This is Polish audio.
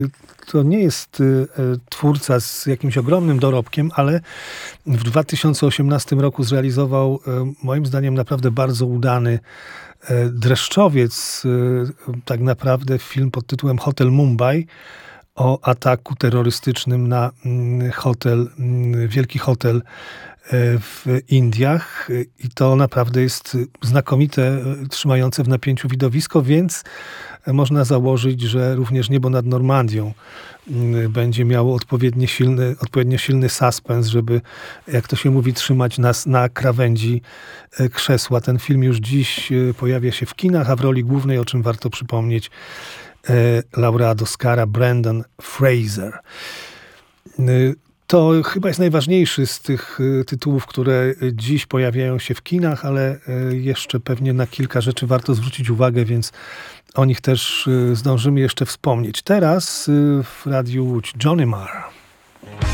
To nie jest twórca z jakimś ogromnym dorobkiem, ale w 2018 roku zrealizował moim zdaniem naprawdę bardzo udany dreszczowiec, tak naprawdę film pod tytułem Hotel Mumbai o ataku terrorystycznym na wielki hotel w Indiach i to naprawdę jest znakomite, trzymające w napięciu widowisko, więc można założyć, że również Niebo nad Normandią będzie miało odpowiednio silny suspens, żeby, jak to się mówi, trzymać nas na krawędzi krzesła. Ten film już dziś pojawia się w kinach, a w roli głównej, o czym warto przypomnieć, laureat Oscara Brendan Fraser. To chyba jest najważniejszy z tych tytułów, które dziś pojawiają się w kinach, ale jeszcze pewnie na kilka rzeczy warto zwrócić uwagę, więc o nich też zdążymy jeszcze wspomnieć. Teraz w Radiu Łódź Johnny Marr.